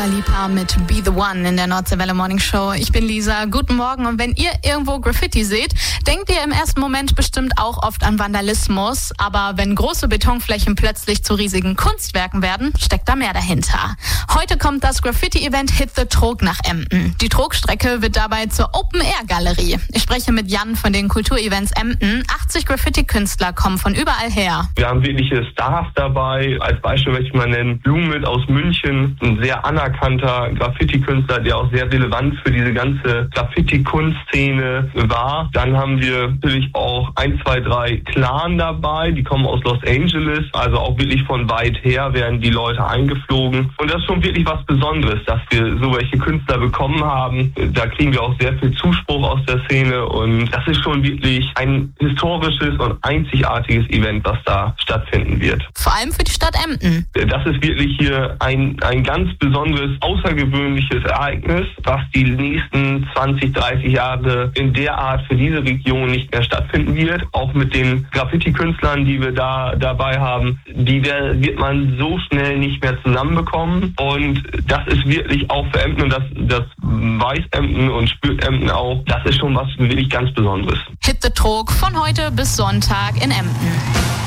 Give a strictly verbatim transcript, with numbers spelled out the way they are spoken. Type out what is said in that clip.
Dua Lipa mit Be The One in der Nordseewelle Morning Show. Ich bin Lisa, guten Morgen. Und wenn ihr irgendwo Graffiti seht, denkt ihr im ersten Moment bestimmt auch oft an Vandalismus. Aber wenn große Betonflächen plötzlich zu riesigen Kunstwerken werden, steckt da mehr dahinter. Heute kommt das Graffiti-Event Hit the Trog nach Emden. Die Trogstrecke wird dabei zur Open-Air-Galerie. Ich spreche mit Jan von den Kulturevents Emden. achtzig Graffiti-Künstler kommen von überall her. Wir haben wirkliche Stars dabei. Als Beispiel möchte ich mal nennen, Blumen aus München, ein sehr anerkannter Graffiti-Künstler, der auch sehr relevant für diese ganze Graffiti-Kunstszene war. Dann haben wir natürlich auch ein, zwei, drei Clan dabei, die kommen aus Los Angeles, also auch wirklich von weit her werden die Leute eingeflogen. Und das ist schon wirklich was Besonderes, dass wir so welche Künstler bekommen haben. Da kriegen wir auch sehr viel Zuspruch aus der Szene und das ist schon wirklich ein historisches und einzigartiges Event, was da stattfinden wird. Vor allem für die Stadt Emden. Das ist wirklich hier ein, ein ganz besonderes, außergewöhnliches Ereignis, was die nächsten zwanzig, dreißig Jahre in der Art für diese Region nicht mehr stattfinden wird. Auch mit den Graffiti-Künstlern, die wir da dabei haben, die wird man so schnell nicht mehr zusammenbekommen. Und das ist wirklich auch für Emden, und das, das weiß Emden und spürt Emden auch, das ist schon was wirklich ganz Besonderes. Hit the Trog von heute bis Sonntag in Emden.